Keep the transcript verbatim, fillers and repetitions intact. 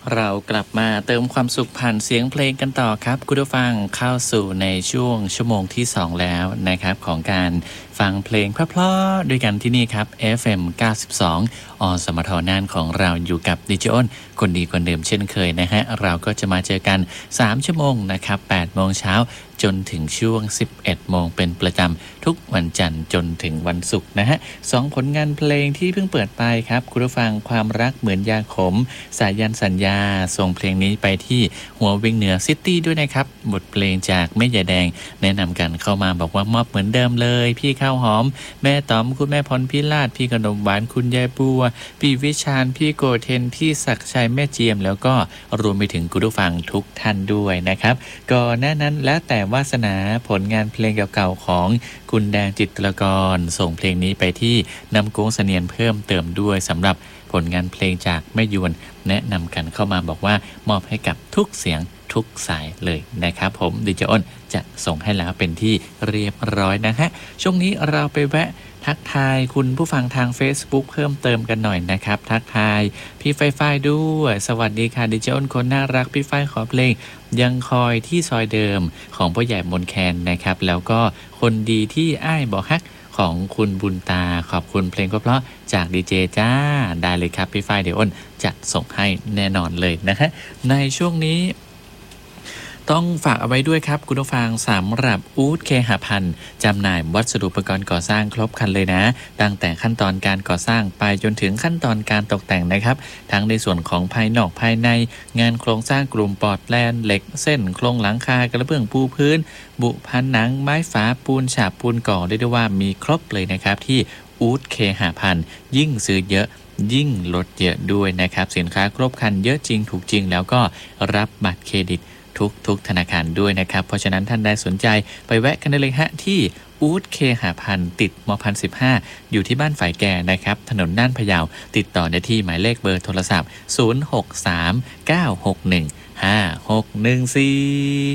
เรากลับมาเติมความสุขผ่านเสียงเพลงกันต่อครับคุณผู้ฟังเข้าสู่ในช่วงชั่วโมงที่สองแล้วนะครับของการฟังเพลงเพราะๆด้วยกันที่นี่ครับ เอฟ เอ็ม เก้าสิบสอง อสมทน่านของเราอยู่กับดิจิอ้นคนดีคนเดิมเช่นเคยนะฮะเราก็จะมาเจอกันสามชั่วโมงนะครับแปดโมงเช้าจนถึงช่วงสิบเอ็ดโมงเป็นประจำทุกวันจันทร์จนถึงวันศุกร์นะฮะสองผลงานเพลงที่เพิ่งเปิดไปครับคุณผู้ฟังความรักเหมือนยาขมสายันสัญญาส่งเพลงนี้ไปที่หัววิงเหนือซิตี้ด้วยนะครับบทเพลงจากแม่ยายแดงแนะนำกันเข้ามาบอกว่ามอบเหมือนเดิมเลยพี่ข้าวหอมแม่ต๋อมคุณแม่พรพิราชพี่ขนมหวานคุณยายบัวพี่วิชาญพี่โกเทนพี่ศักดิ์ชัยแม่เจียมแล้วก็รวมไปถึงคุณผู้ฟังทุกท่านด้วยนะครับก่อนหน้านั้นแล้วแต่วาสนาผลงานเพลงเก่าๆของคุณแดงจิตรกรส่งเพลงนี้ไปที่น้ำโก้งเสนียนเพิ่มเติมด้วยสำหรับผลงานเพลงจากแม่ยวนแนะนำกันเข้ามาบอกว่ามอบให้กับทุกเสียงทุกสายเลยนะครับผมดิจิอ้นจะส่งให้แล้วเป็นที่เรียบร้อยนะฮะช่วงนี้เราไปแวะทักทายคุณผู้ฟังทาง Facebook เพิ่มเติมกันหน่อยนะครับทักทายพี่ไฟไฟด้วยสวัสดีค่ะดิจิอ้นคนน่ารักพี่ไฟขอเพลงยังคอยที่ซอยเดิมของพ่อใหญ่มนแคนนะครับแล้วก็คนดีที่อ้ายบอกฮักของคุณบุญตาขอบคุณเพลงเพราะๆจากดีเจจ้าได้เลยครับพี่ไฟเดี๋ยวอ้นจะส่งให้แน่นอนเลยนะฮะในช่วงนี้ต้องฝากเอาไว้ด้วยครับคุณผู้ฟังสำหรับอู๊ดเคหพันธ์จำหน่ายวัสดุอุปกรณ์ก่อสร้างครบครันเลยนะตั้งแต่ขั้นตอนการก่อสร้างไปจนถึงขั้นตอนการตกแต่งนะครับทั้งในส่วนของภายนอกภายในงานโครงสร้างกลุ่มปอดแลนเหล็กเส้นโครงหลังคากระเบื้องปูพื้นบุผนังไม้ฝาปูนฉาบปูนก่อได้ด้วยว่ามีครบเลยนะครับที่อู๊ดเคหพันธ์ยิ่งซื้อเยอะยิ่งลดเยอะด้วยนะครับสินค้าครบครันเยอะจริงถูกจริงแล้วก็รับบัตรเครดิตทุกทุกธนาคารด้วยนะครับเพราะฉะนั้นท่านใดสนใจไปแวะกันได้เลยฮะที่อู๊ดเคหพันธ์ติดมพันสิบห้าอยู่ที่บ้านฝ่ายแก่นะครับถนนน่านพะเยาติดต่อได้ที่หมายเลขเบอร์โทรศัพท์ศูนย์ หก สาม เก้า หก หนึ่ง ห้า หก หนึ่ง สี่